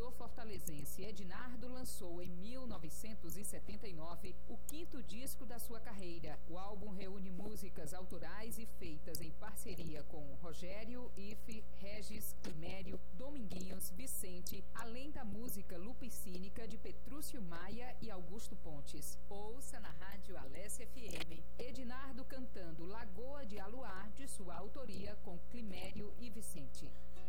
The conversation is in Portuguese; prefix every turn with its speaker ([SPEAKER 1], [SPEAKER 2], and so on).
[SPEAKER 1] cantor fortalezense Ednardo lançou em 1979 o 5º disco da sua carreira. O álbum reúne músicas autorais e feitas em parceria com Rogério, Ife, Regis, Climério, Dominguinhos, Vicente, além da música Lupicínica de Petrúcio Maia e Augusto Pontes. Ouça na rádio Alesse FM Ednardo cantando Lagoa de Aluá, de sua autoria, com Climério e Vicente.